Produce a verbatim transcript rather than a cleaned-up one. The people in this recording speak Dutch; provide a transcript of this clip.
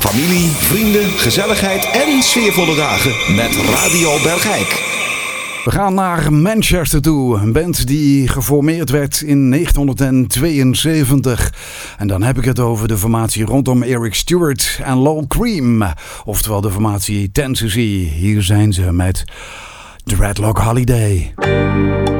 Familie, vrienden, gezelligheid en sfeervolle dagen met Radio Bergijk. We gaan naar Manchester toe. Een band die geformeerd werd in negentien tweeënzeventig. En dan heb ik het over de formatie rondom Eric Stewart en Lol Cream. Oftewel de formatie Tennessee. Hier zijn ze met Dreadlock Holiday.